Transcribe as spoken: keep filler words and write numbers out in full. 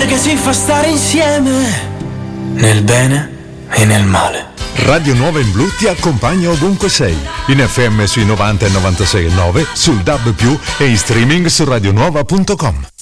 che ci fa stare insieme, nel bene e nel male. Radio Nuova in Blu ti accompagna ovunque sei, in F M sui novanta e novantasei e nove, sul D A B più, e in streaming su radionuova punto com.